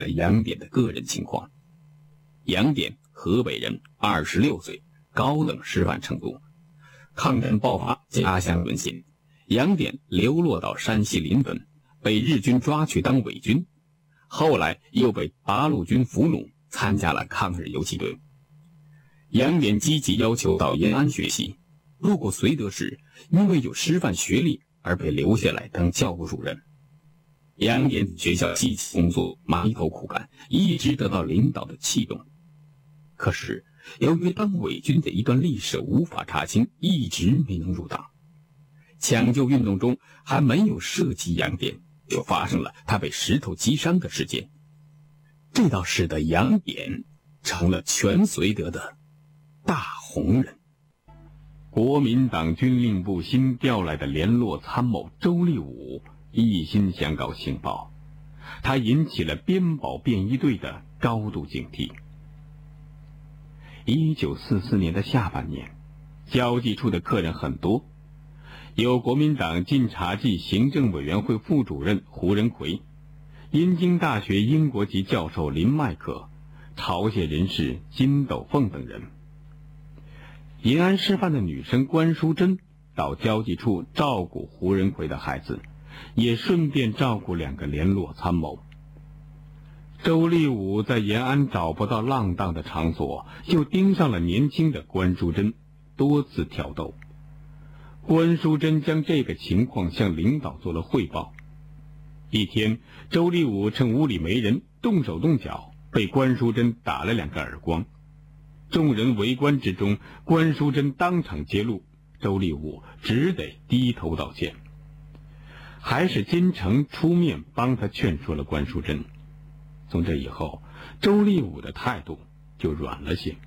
杨典的个人情况。杨典，河北人，26岁，高等师范程度。抗战爆发，家乡沦陷，杨典流落到山西临汾，被日军抓去当伪军，后来又被八路军俘虏，参加了抗日游击队。杨典积极要求到延安学习，路过绥德时，因为有师范学历而被留下来当教务主任。杨典学校积极工作，埋头苦干，一直得到领导的器重。可是由于当伪军的一段历史无法查清，一直没能入党。抢救运动中还没有涉及杨典，就发生了他被石头击伤的事件，这倒使得杨典成了全绥德的大红人。国民党军令部新调来的联络参谋周立武一心想搞情报，他引起了编保便衣队的高度警惕。1944年的下半年，交际处的客人很多，有国民党晋察冀行政委员会副主任胡仁奎，燕京大学英国籍教授林麦克，朝鲜人士金斗凤等人。延安师范的女生关淑珍到交际处照顾胡仁奎的孩子，也顺便照顾2个联络参谋。周立武在延安找不到浪荡的场所，就盯上了年轻的关淑珍，多次挑逗。关淑珍将这个情况向领导做了汇报。一天，周立武趁屋里没人，动手动脚，被关淑珍打了2个耳光。众人围观之中，关淑珍当场揭露，周立武只得低头道歉。还是金城出面帮他劝说了关淑珍。从这以后，周立武的态度就软了些。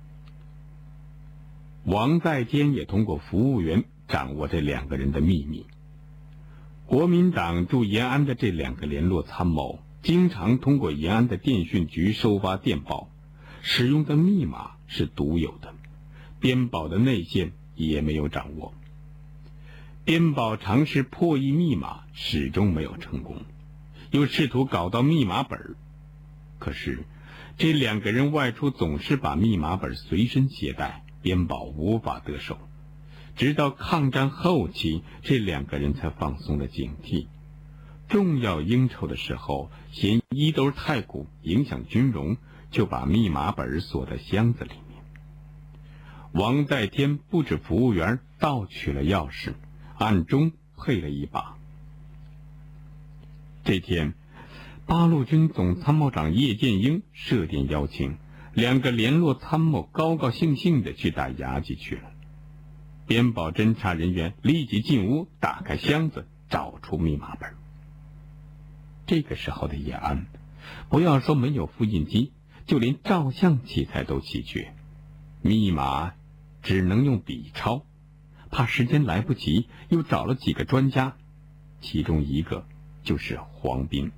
王在坚也通过服务员掌握这2个人的秘密。国民党驻延安的这2个联络参谋经常通过延安的电讯局收发电报，使用的密码是独有的，编保的内线也没有掌握。编保尝试破译密码，始终没有成功，又试图搞到密码本。可是这2个人外出总是把密码本随身携带，编保无法得手。直到抗战后期，这2个人才放松了警惕。重要应酬的时候，嫌衣兜太鼓影响军容，就把密码本锁在箱子里面。王在天布置服务员盗取了钥匙，暗中配了一把。这天，八路军总参谋长叶剑英设电邀请2个联络参谋高高兴兴地去打牙祭去了。编保侦查人员立即进屋，打开箱子，找出密码本。这个时候的延安，不要说没有复印机，就连照相器材都奇缺，密码只能用笔抄。怕时间来不及，又找了几个专家，其中一个就是黄斌。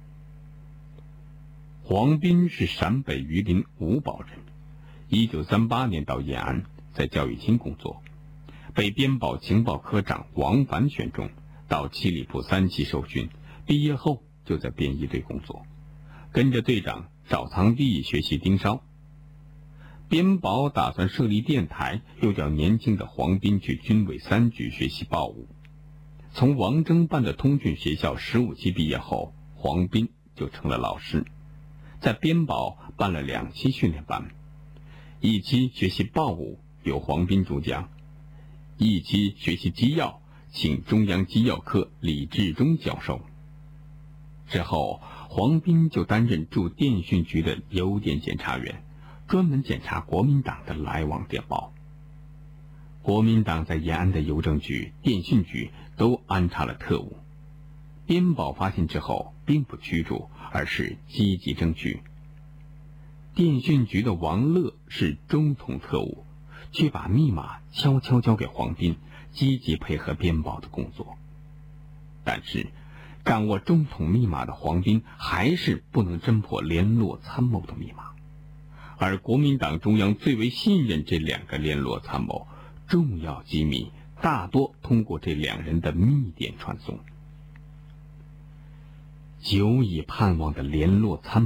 黄斌是陕北榆林五堡人，1938年到延安，在教育厅工作，被编保情报科长王凡选中，到七里铺3期受训，毕业后就在便衣队工作，跟着队长赵藏弼学习盯梢。编保打算设立电台，又叫年轻的黄斌去军委3局学习报务。从王征办的通讯学校15期毕业后，黄斌就成了老师，在编保办了2期训练班，一期学习报务由黄斌主讲，一期学习机要请中央机要科李志忠教授。之后，黄斌就担任驻电讯局的邮电检查员，专门检查国民党的来往电报。国民党在延安的邮政局、电讯局都安插了特务。编保发现之后，并不驱逐，而是积极争取。电讯局的王乐是中统特务，却把密码悄悄交给黄斌，积极配合编保的工作。但是掌握中统密码的黄斌还是不能侦破联络参谋的密码，而国民党中央最为信任这2个联络参谋，重要机密大多通过这2人的密电传送。久已盼望的联络参谋